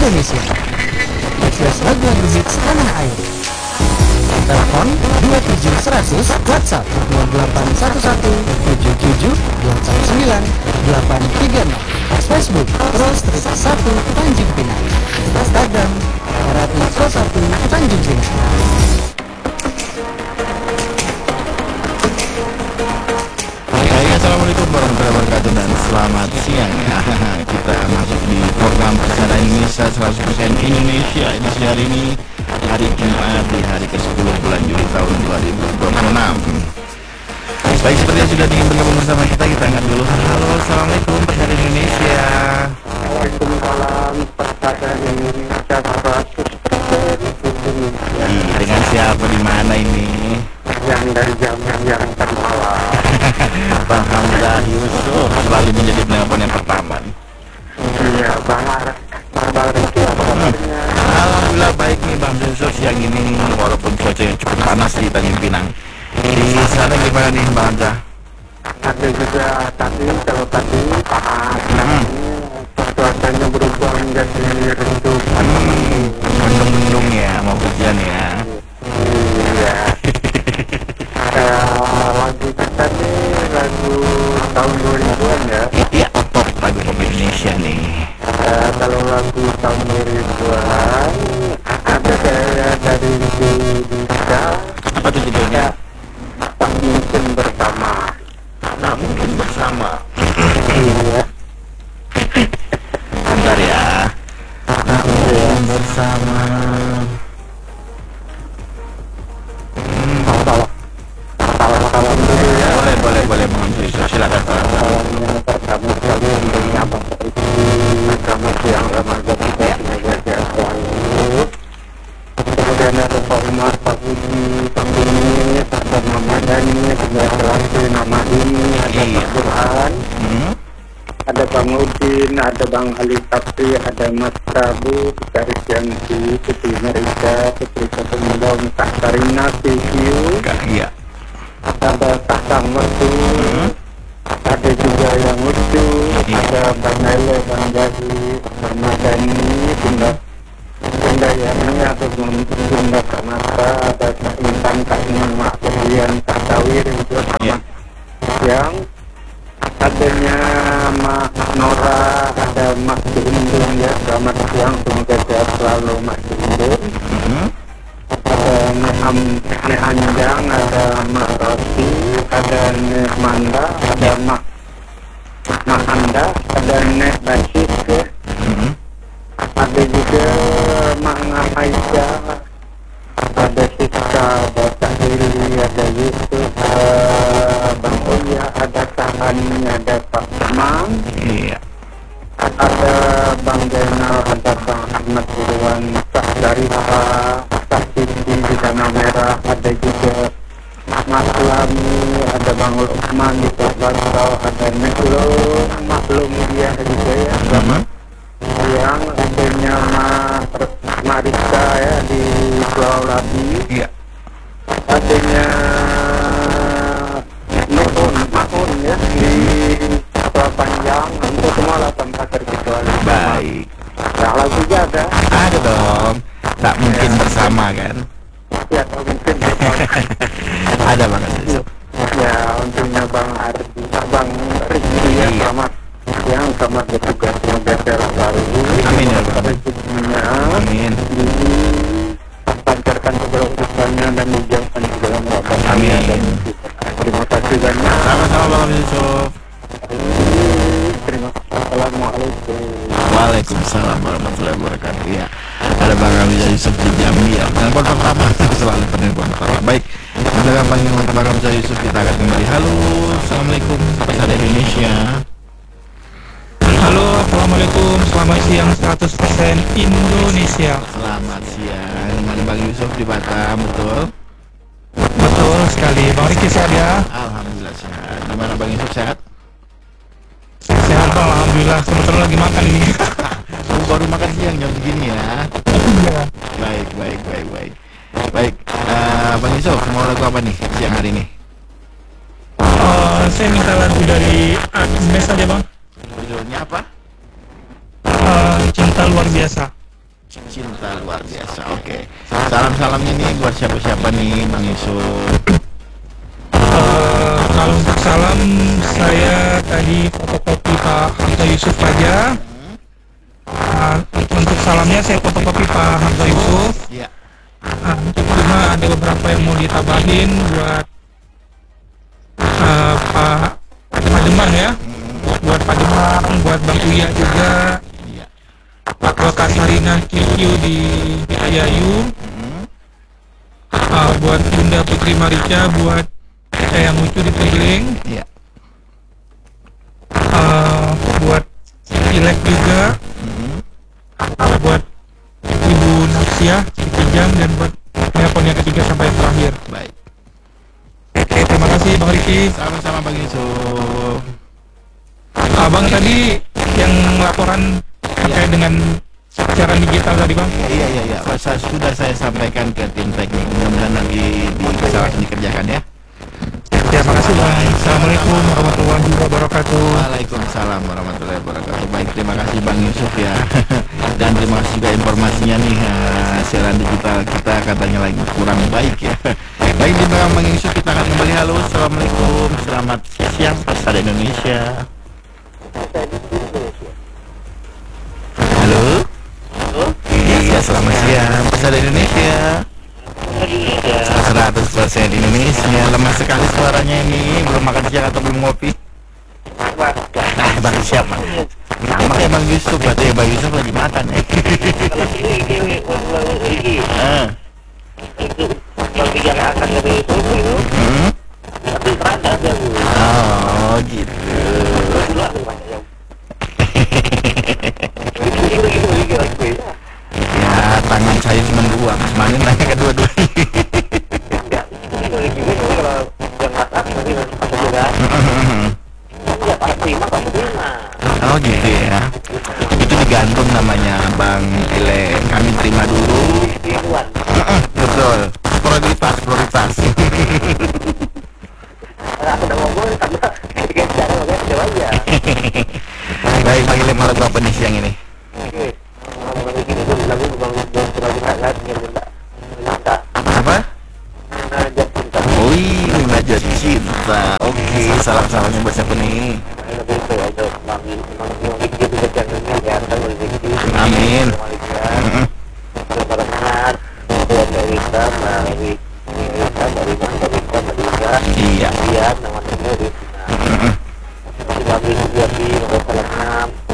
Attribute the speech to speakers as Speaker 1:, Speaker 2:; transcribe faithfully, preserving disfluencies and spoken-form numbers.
Speaker 1: Indonesia. Request lagu-lagu hits tanah air. Telepon dua tujuh seratus, WhatsApp nol delapan satu satu tujuh tujuh delapan sembilan delapan tiga nol. Facebook Pro Street satu Tanjung Pinang. Instagram Rati Pro satu Tanjung Pinang.
Speaker 2: Assalamualaikum warahmatullahi wabarakatuh dan selamat siang ya. Kita masuk di program Persada Indonesia seratus persen Indonesia. Edisi hari ini hari Jumat di hari ke sepuluh bulan Juli tahun dua ribu dua puluh enam. Baik, seperti yang sudah ingin bergabung bersama kita, kita angkat dulu. Halo, assalamualaikum Persada Indonesia.
Speaker 3: Waalaikumsalam Persada Indonesia seratus persen Indonesia.
Speaker 2: Dengan siapa di mana ini?
Speaker 3: Yang dari jam yang malam.
Speaker 2: Bang Hamzah Yusuf selalu menjadi penelpon yang pertama.
Speaker 3: Iya, Bang Arif. Bang Riki apa kabarnya?
Speaker 2: Alhamdulillah baik nih Bang Yusuf siang ini, walaupun cuacanya cukup panas di Tanjung Pinang. Di sana gimana nih Bang Hamzah?
Speaker 3: Ada juga tadi, kalau tadi panas.
Speaker 2: Hmm.
Speaker 3: Cuacanya berubah menjadi redup.
Speaker 2: Hmm, mendung-mendung ya, mau hujan ya.
Speaker 3: Iya. Eh, lagu kita nih lagu tahun dua ribuan ya.
Speaker 2: Iya, top lagu pop Indonesia nih.
Speaker 3: Eh, kalau lagu tahun dua ribuan ada kayak dari Indonesia.
Speaker 2: Apa tuh judulnya?
Speaker 3: Tak mungkin bersama.
Speaker 2: Tak mungkin bersama.
Speaker 3: Iya.
Speaker 2: Bentar ya. Tak mungkin bersama.
Speaker 3: Salam dulu ya.
Speaker 2: Boleh, boleh, boleh Bang Yusuf, silakan.
Speaker 3: Salamnya pertama sekali untuk Abang Riki. Selamat siang Ramadan kita semoga sehat selalu. Kemudian ada Pak Umar, Pak Budi, Pak Buni, Pak Ramadhani, Congratulasi nama ini, ada Pak Burhan,
Speaker 2: Hmm?
Speaker 3: ada Bang Udin, ada Bang Ali Sapri, ada Mas Prabu, Kak Rizyanti, Putri Merika, Putri Ketenggang, Kak Karina, Pikiu,
Speaker 2: Enggak, iya.
Speaker 3: ada Kakang Mertu, ada juga yang lucu, ada Bang Ele, Bang Jadi, Bang Dani, Bunda Bunda Yani, ada Bunda Kanata, ada Kak Intan, Kak Iman, Mak Kemudian Kak Tawir, itu
Speaker 2: Iya.
Speaker 3: yang adanya Mak Nora, ada Mak Diundung ya, selamat siang, semoga sehat selalu Mak Diundung.
Speaker 2: Hmm?
Speaker 3: Ada Nek Am, Nek Anjang, ada Mak Roti, ada Nek Manda, ada Mak Mak Anda, ada Nek Basis ya.
Speaker 2: Hmm?
Speaker 3: Ada juga Mak Ngamaisa, ada Siska, ada Kak Lili, ada Yusuf, ada Bang Oya, ada Kak Ani, ada Pak Kemang,
Speaker 2: Iya.
Speaker 3: ada Bang Zainal, ada Bang Ahmad Irwan, Kak Darika, Kak Siti di Tanah Merah, ada juga Mas Lami, ada Bang Lukman di Bantau, ada Meklum, Maklum dia juga ya,
Speaker 2: Hmm?
Speaker 3: yang adanya Mas Marika ya di Pulau Labi,
Speaker 2: Iya.
Speaker 3: adanya Maun, Maun ya di Pulau Panjang, untuk semua lah tanpa terkecuali.
Speaker 2: Baik.
Speaker 3: Nah, lagunya ada.
Speaker 2: Ada dong. Tak mungkin bersama kan?
Speaker 3: Ya, atau mungkin
Speaker 2: Ada banget Yusuf.
Speaker 3: ya untungnya Bang Ardi, Bang Rizky ya,
Speaker 2: Iya.
Speaker 3: selamat siang, selamat bertugas, semoga sehat selalu.
Speaker 2: Amin ya Rabbal Alamin.
Speaker 3: Rezekinya
Speaker 2: Amin.
Speaker 3: dipancarkan segala urusannya dan dijauhkan segala wabah.
Speaker 2: Amin.
Speaker 3: Terima kasih banyak.
Speaker 2: Sama-sama Bang Yusuf.
Speaker 3: Terima kasih. Assalamualaikum.
Speaker 2: Waalaikumsalam warahmatullahi wabarakatuh. Ya, ada Bang Hamzah Yusuf di Jambi ya. Telepon pertama selalu penelpon pertama. Baik, kita akan panggil Bang Hamzah Yusuf. Kita akan kembali. Halo, assalamualaikum Persada Indonesia.
Speaker 4: Halo, assalamualaikum, selamat siang seratus persen Indonesia.
Speaker 2: Selamat siang, dengan Bang Yusuf di Batam, betul?
Speaker 4: Betul sekali, Bang Riki sehat ya?
Speaker 2: Alhamdulillah sehat. Gimana Bang Yusuf sehat?
Speaker 4: Sehat Bang, alhamdulillah. Kebetulan lagi makan ini.
Speaker 2: Aku baru makan siang jam segini ya.
Speaker 4: Iya.
Speaker 2: Baik, baik, baik, baik. Baik, eh, Bang Yusuf mau lagu apa nih siang hari ini?
Speaker 4: Eh, saya minta lagu dari Agnes aja Bang.
Speaker 2: Judulnya apa?
Speaker 4: Eh, Cinta Luar Biasa.
Speaker 2: cinta luar biasa. Oke. Salam-salamnya nih buat siapa-siapa nih Bang Yusuf.
Speaker 4: Eh, kalau untuk salam, saya tadi fotokopi Pak Hamzah Yusuf aja. Uh, untuk salamnya saya fotokopi Pak Hamzah Yusuf.
Speaker 2: Iya.
Speaker 4: Uh, cuma ada beberapa yang mau ditambahin buat uh, Pak Pak Demang ya, buat Pak Demang, buat Bang Uya juga,
Speaker 2: Iya.
Speaker 4: buat Kak Sarina Q Q di Ayayu, uh, buat Bunda Putri Marica, buat saya yang lucu di Trailing,
Speaker 2: Iya.
Speaker 4: uh, buat Ilek juga, uh, buat Ibu Nasia di Kijang, dan buat telepon yang ketiga sampai yang terakhir.
Speaker 2: Baik.
Speaker 4: Oke, terima kasih Bang Riki.
Speaker 2: Sama-sama Bang Yusuf.
Speaker 4: Abang tadi yang laporan terkait dengan siaran digital tadi Bang.
Speaker 2: Iya iya iya. Saya, sudah saya sampaikan ke tim teknik. Mudah-mudahan nanti di bisa langsung dikerjakan ya.
Speaker 4: Terima kasih Bang. Assalamualaikum warahmatullahi wabarakatuh.
Speaker 2: Waalaikumsalam warahmatullahi wabarakatuh. Baik, terima kasih Bang Yusuf ya. Dan terima kasih juga informasinya nih, uh, siaran digital kita katanya lagi kurang baik ya. Baik, di belakang Bang Yusuf kita akan kembali. Halo, assalamualaikum, selamat siang Pasar Indonesia. Halo. Iya, selamat siang Pasar Indonesia. seratus persen Indonesia. Lemah sekali suaranya ini. Belum makan siang atau belum ngopi? Nah, Bang siapa? Nama kayak Bang Yusuf. Berarti Bang Yusuf lagi makan ya. Ah. Hmm? Oh gitu. Ya, tangan saya cuma dua. Mana nanya kedua-duanya. Oh gitu ya. Itu digantung namanya Bang Ile. Kami terima dulu. Uh-uh, betul. Prioritas, prioritas. Baik Bang Ile, malam apa nih siang ini? Apa? Oh iya, Najat Cinta. Oke, salam-salamnya buat siapa nih? Amin. Iya.